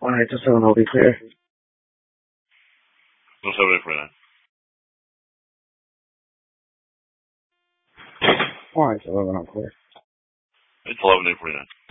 Alright, just 7 will be clear. No 749. Alright, so 11 I'm clear. It's 11:49.